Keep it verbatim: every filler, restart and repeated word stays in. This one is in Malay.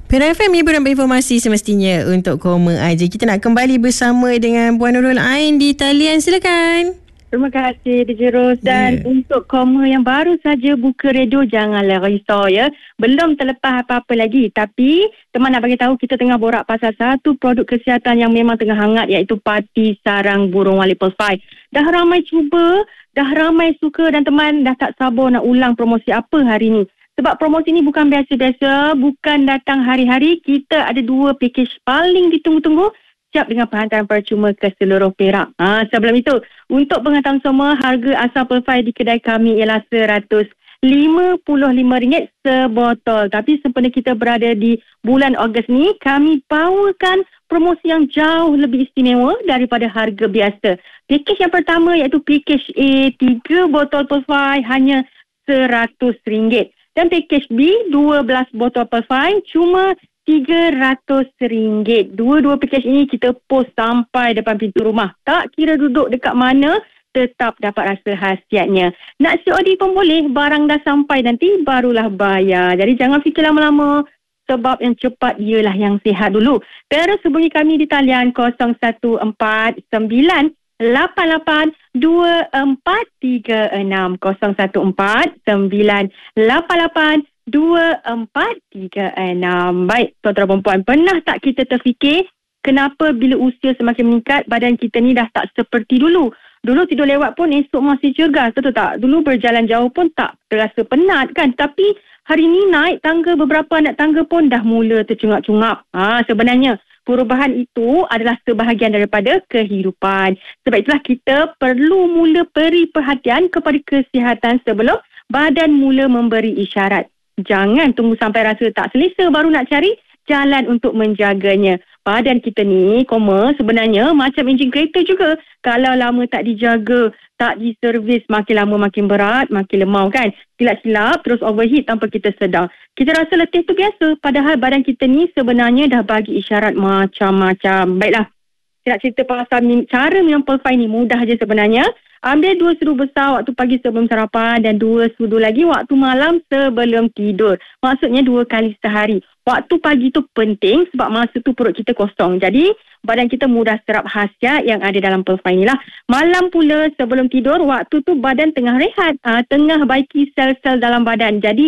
Perak F M ibu dan informasi semestinya untuk koma aja. Kita nak kembali bersama dengan Puan Nurul Ain di talian. Silakan. Terima kasih D J Ros. Dan yeah. untuk koma yang baru saja buka radio, janganlah risau ya. Belum terlepas apa-apa lagi. Tapi teman nak bagi tahu, kita tengah borak pasal satu produk kesihatan yang memang tengah hangat, iaitu Parti Sarang Burung Wali Pulsefly. Dah ramai cuba, dah ramai suka dan teman dah tak sabar nak ulang promosi apa hari ni. Sebab promosi ni bukan biasa-biasa, bukan datang hari-hari. Kita ada dua pakej paling ditunggu-tunggu, siap dengan penghantaran percuma ke seluruh Perak. Ha, sebelum itu, untuk pengetahuan semua, harga asal Pulsefly di kedai kami ialah seratus lima puluh lima ringgit sebotol. Tapi sempena kita berada di bulan Ogos ni, kami bawakan promosi yang jauh lebih istimewa daripada harga biasa. Pakej yang pertama iaitu pakej A, tiga botol Pulsefly hanya seratus ringgit. Dan pakej B, dua belas botol Pulsefly cuma tiga ratus ringgit. Dua-dua pakej ini kita post sampai depan pintu rumah. Tak kira duduk dekat mana, tetap dapat rasa khasiatnya. Nak C O D pun boleh, barang dah sampai nanti barulah bayar. Jadi jangan fikir lama-lama, sebab yang cepat ialah yang sihat dulu. Terus hubungi kami di talian kosong satu empat sembilan lapan lapan dua empat tiga enam kosong satu empat sembilan lapan lapan dua empat tiga enam. Baik, tuan-tuan dan puan, pernah tak kita terfikir kenapa bila usia semakin meningkat badan kita ni dah tak seperti dulu? Dulu tidur lewat pun esok masih cergas, betul tak? Dulu berjalan jauh pun tak terasa penat kan? Tapi hari ni naik tangga, beberapa anak tangga pun dah mula tercungap-cungap. Ha, sebenarnya perubahan itu adalah sebahagian daripada kehidupan. Sebab itulah kita perlu mula beri perhatian kepada kesihatan sebelum badan mula memberi isyarat. Jangan tunggu sampai rasa tak selesa baru nak cari jalan untuk menjaganya. Badan kita ni, koma, sebenarnya macam enjin kereta juga. Kalau lama tak dijaga, tak diservis, makin lama makin berat, makin lemau kan. Silap-silap terus overheat tanpa kita sedar. Kita rasa letih tu biasa, padahal badan kita ni sebenarnya dah bagi isyarat macam-macam. Baiklah, saya nak cerita pasal cara minum Pulsefly ni mudah je sebenarnya. Ambil dua sudu besar waktu pagi sebelum sarapan dan dua sudu lagi waktu malam sebelum tidur. Maksudnya dua kali sehari. Waktu pagi tu penting sebab masa tu perut kita kosong. Jadi badan kita mudah serap khasiat yang ada dalam Pulsefly ni lah. Malam pula sebelum tidur, waktu tu badan tengah rehat. Ha, tengah baiki sel-sel dalam badan. Jadi